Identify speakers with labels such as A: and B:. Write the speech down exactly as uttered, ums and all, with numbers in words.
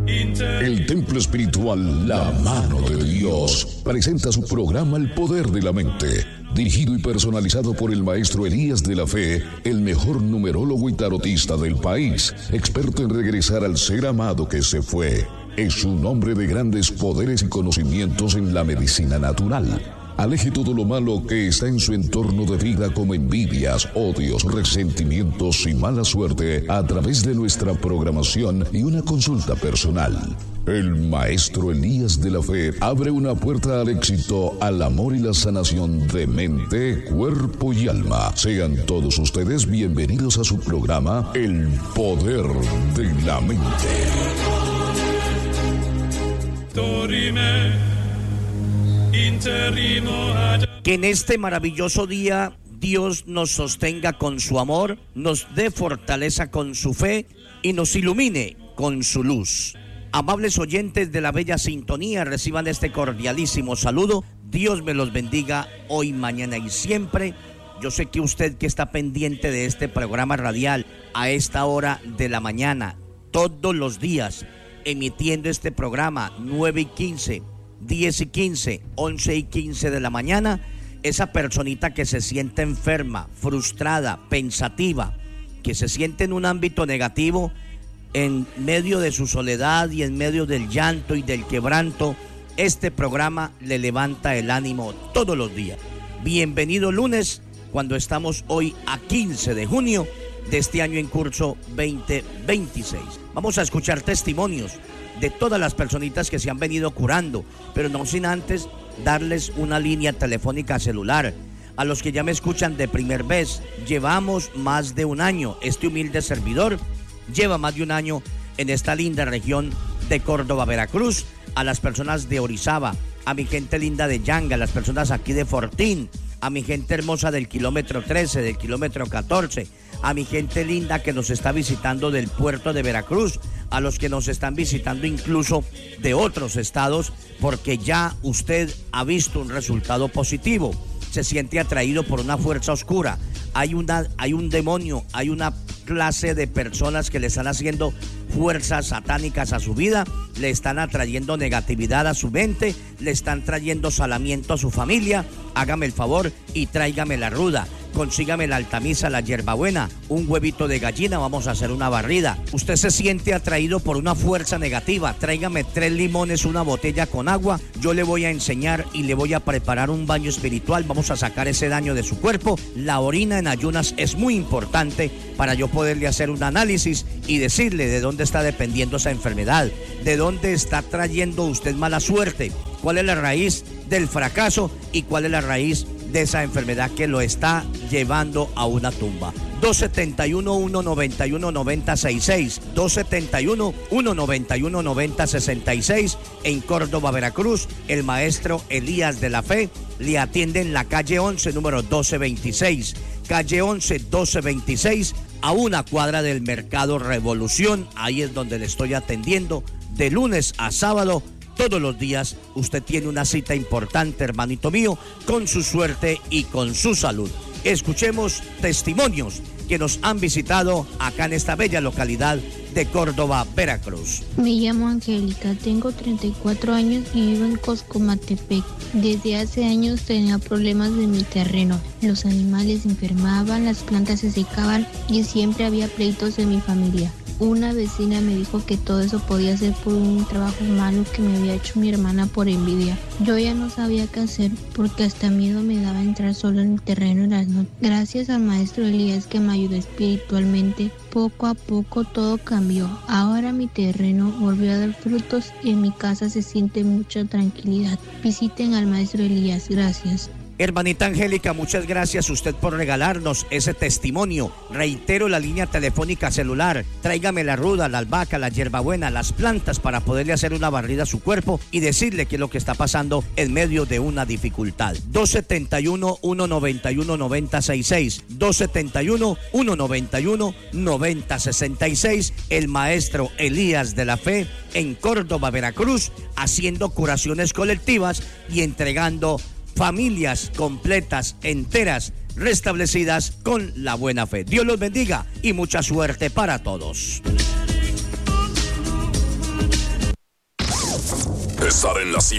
A: El templo espiritual La Mano de Dios presenta su programa El Poder de la Mente, dirigido y personalizado por el maestro Elías de la Fe, el mejor numerólogo y tarotista del país, experto en regresar al ser amado que se fue. Es un hombre de grandes poderes y conocimientos en la medicina natural. Aleje todo lo malo que está en su entorno de vida, como envidias, odios, resentimientos y mala suerte, a través de nuestra programación y una consulta personal. El maestro Elías de la Fe abre una puerta al éxito, al amor y la sanación de mente, cuerpo y alma. Sean todos ustedes bienvenidos a su programa El Poder de la Mente.
B: Que en este maravilloso día Dios nos sostenga con su amor, nos dé fortaleza con su fe y nos ilumine con su luz. Amables oyentes de la bella sintonía, reciban este cordialísimo saludo. Dios me los bendiga hoy, mañana y siempre. Yo sé que usted que está pendiente de este programa radial a esta hora de la mañana, todos los días, emitiendo este programa nueve y quince, diez y quince, once y quince de la mañana, esa personita que se siente enferma, frustrada, pensativa, que se siente en un ámbito negativo, en medio de su soledad y en medio del llanto y del quebranto, este programa le levanta el ánimo todos los días. Bienvenido lunes, cuando estamos hoy a quince de junio de este año en curso veinte veintiséis. Vamos a escuchar testimonios de todas las personitas que se han venido curando, pero no sin antes darles una línea telefónica celular. A los que ya me escuchan de primer vez, llevamos más de un año, este humilde servidor lleva más de un año en esta linda región de Córdoba, Veracruz. A las personas de Orizaba, a mi gente linda de Yanga, a las personas aquí de Fortín, a mi gente hermosa del kilómetro trece, del kilómetro catorce, a mi gente linda que nos está visitando del puerto de Veracruz, a los que nos están visitando incluso de otros estados, porque ya usted ha visto un resultado positivo, se siente atraído por una fuerza oscura, hay una, hay un demonio, hay una clase de personas que le están haciendo fuerzas satánicas a su vida, le están atrayendo negatividad a su mente, le están trayendo salamiento a su familia. Hágame el favor y tráigame la ruda, consígame la altamisa, la hierbabuena, un huevito de gallina, vamos a hacer una barrida. Usted se siente atraído por una fuerza negativa, tráigame tres limones, una botella con agua, yo le voy a enseñar y le voy a preparar un baño espiritual, vamos a sacar ese daño de su cuerpo. La orina en ayunas es muy importante para yo poderle hacer un análisis y decirle de dónde está dependiendo esa enfermedad, de dónde está trayendo usted mala suerte, cuál es la raíz del fracaso y cuál es la raíz de esa enfermedad que lo está llevando a una tumba. dos siete uno, uno nueve uno, nueve cero seis seis, dos siete uno, uno nueve uno, nueve cero seis seis, en Córdoba, Veracruz. El maestro Elías de la Fe le atiende en la calle once, número doce veintiséis, calle once, doce veintiséis, a una cuadra del Mercado Revolución. Ahí es donde le estoy atendiendo de lunes a sábado. Todos los días usted tiene una cita importante, hermanito mío, con su suerte y con su salud. Escuchemos testimonios que nos han visitado acá en esta bella localidad de Córdoba, Veracruz.
C: Me llamo Angélica, tengo treinta y cuatro años y vivo en Coscomatepec. Desde hace años tenía problemas de mi terreno. Los animales se enfermaban, las plantas se secaban y siempre había pleitos en mi familia. Una vecina me dijo que todo eso podía ser por un trabajo malo que me había hecho mi hermana por envidia. Yo ya no sabía qué hacer porque hasta miedo me daba entrar solo en mi terreno en las noches. Gracias al maestro Elías que me ayudó espiritualmente, poco a poco todo cambió. Ahora mi terreno volvió a dar frutos y en mi casa se siente mucha tranquilidad. Visiten al maestro Elías. Gracias.
B: Hermanita Angélica, muchas gracias a usted por regalarnos ese testimonio. Reitero la línea telefónica celular. Tráigame la ruda, la albahaca, la hierbabuena, las plantas para poderle hacer una barrida a su cuerpo y decirle qué es lo que está pasando en medio de una dificultad. dos siete uno, uno nueve uno, nueve cero seis seis, dos siete uno, uno nueve uno, nueve cero seis seis. El maestro Elías de la Fe en Córdoba, Veracruz, haciendo curaciones colectivas y entregando familias completas, enteras, restablecidas con la buena fe. Dios los bendiga y mucha suerte para todos.
D: Estar en la cima